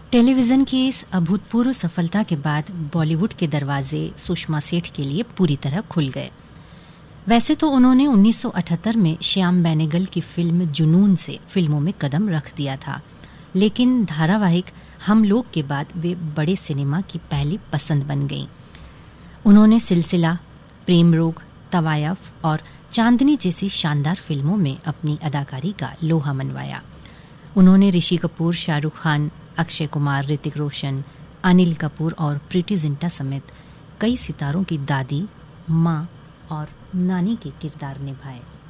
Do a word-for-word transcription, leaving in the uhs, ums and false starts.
Television की इस अभूतपूर्व सफलता के बाद बॉलीवुड के दरवाजे सुषमा सेठ के लिए पूरी तरह खुल गए। वैसे तो उन्होंने उन्नीस सौ अठहत्तर में श्याम बेनेगल की फिल्म जुनून से फिल्मों में कदम रख दिया था, लेकिन धारावाहिक हम लोग के बाद वे बड़े सिनेमा की पहली पसंद बन गईं। उन्होंने सिलसिला, प्रेम रोग, तवायफ और चांदनी जैसी शानदार फिल्मों में अपनी अदाकारी का लोहा मनवाया। उन्होंने ऋषि कपूर, शाहरुख खान, अक्षय कुमार, ऋतिक रोशन, अनिल कपूर और प्रीति जिंटा समेत कई सितारों की दादी, माँ और नानी के किरदार निभाए।